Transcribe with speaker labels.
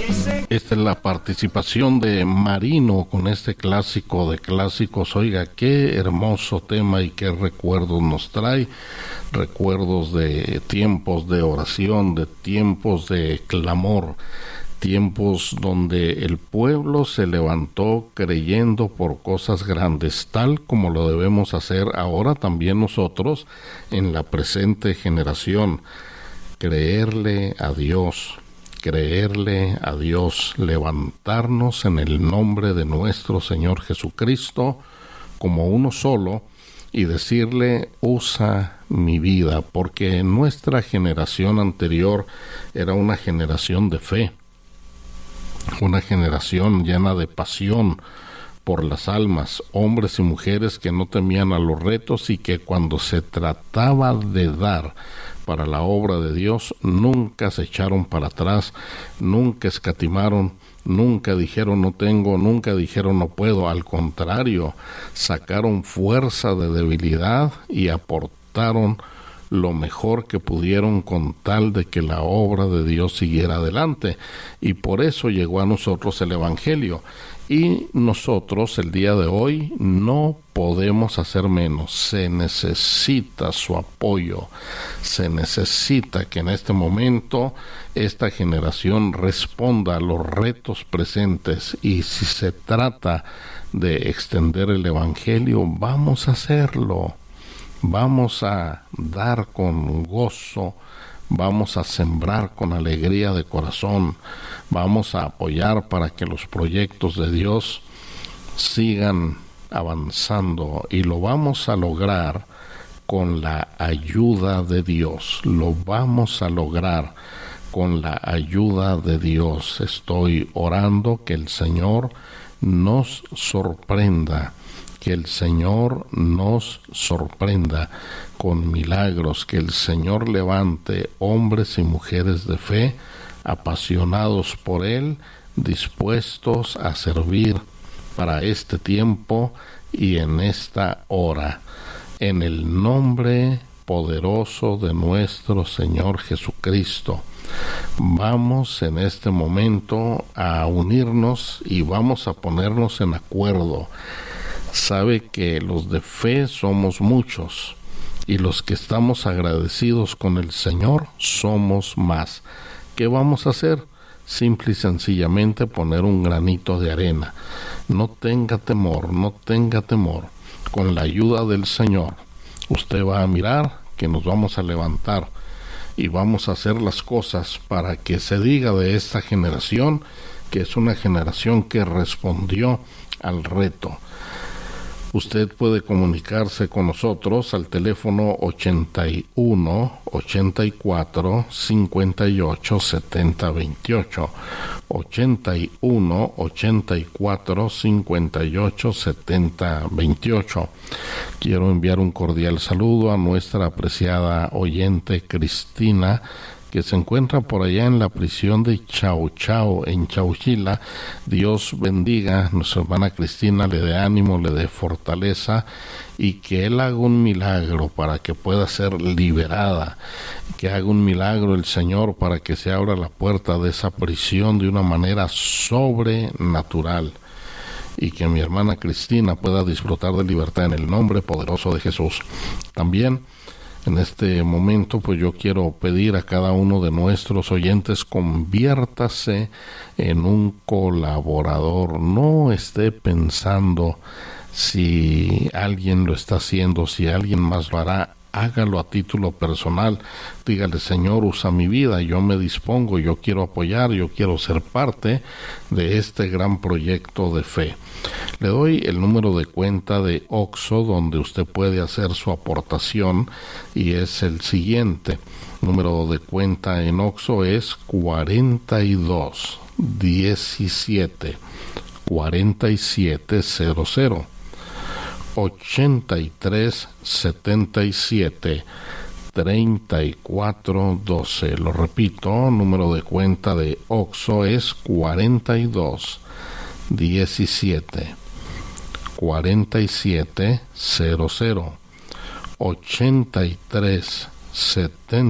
Speaker 1: Esta es la participación de Marino con este clásico de clásicos. Oiga, qué hermoso tema y qué recuerdos nos trae. Recuerdos de tiempos de oración, de tiempos de clamor, tiempos donde el pueblo se levantó creyendo por cosas grandes, tal como lo debemos hacer ahora también nosotros en la presente generación. Creerle a Dios, levantarnos en el nombre de nuestro Señor Jesucristo como uno solo y decirle: usa mi vida, porque nuestra generación anterior era una generación de fe, una generación llena de pasión por las almas, hombres y mujeres que no temían a los retos y que cuando se trataba de dar para la obra de Dios, nunca se echaron para atrás, nunca escatimaron, nunca dijeron no tengo, nunca dijeron no puedo. Al contrario, sacaron fuerza de debilidad y aportaron lo mejor que pudieron con tal de que la obra de Dios siguiera adelante. Y por eso llegó a nosotros el Evangelio. Y nosotros el día de hoy no podemos hacer menos. Se necesita su apoyo. Se necesita que en este momento esta generación responda a los retos presentes. Y si se trata de extender el Evangelio, vamos a hacerlo. Vamos a dar con gozo, vamos a sembrar con alegría de corazón, vamos a apoyar para que los proyectos de Dios sigan avanzando, y lo vamos a lograr con la ayuda de Dios. Lo vamos a lograr con la ayuda de Dios. Estoy orando que el Señor nos sorprenda, que el Señor nos sorprenda con milagros, que el Señor levante hombres y mujeres de fe, apasionados por Él, dispuestos a servir para este tiempo y en esta hora. En el nombre poderoso de nuestro Señor Jesucristo, vamos en este momento a unirnos y vamos a ponernos en acuerdo. Sabe que los de fe somos muchos y los que estamos agradecidos con el Señor somos más. ¿Qué vamos a hacer? Simple y sencillamente poner un granito de arena. No tenga temor, no tenga temor. Con la ayuda del Señor, usted va a mirar que nos vamos a levantar y vamos a hacer las cosas para que se diga de esta generación que es una generación que respondió al reto. Usted puede comunicarse con nosotros al teléfono 81 84 58 70 28, 81 84 58 70 28. Quiero enviar un cordial saludo a nuestra apreciada oyente Cristina, que se encuentra por allá en la prisión de Chau Chau, en Chauchila. Dios bendiga a nuestra hermana Cristina, le dé ánimo, le dé fortaleza, y que Él haga un milagro para que pueda ser liberada, que haga un milagro el Señor para que se abra la puerta de esa prisión de una manera sobrenatural, y que mi hermana Cristina pueda disfrutar de libertad en el nombre poderoso de Jesús. También en este momento, pues yo quiero pedir a cada uno de nuestros oyentes: conviértase en un colaborador. No esté pensando si alguien lo está haciendo, si alguien más lo hará. Hágalo a título personal. Dígale: Señor, usa mi vida, yo me dispongo, yo quiero apoyar, yo quiero ser parte de este gran proyecto de fe. Le doy el número de cuenta de OXXO donde usted puede hacer su aportación, y es el siguiente. El número de cuenta en OXXO es 42 17 4700 83 77 34 12. Lo repito, número de cuenta de OXXO es 42 17 4700 83 70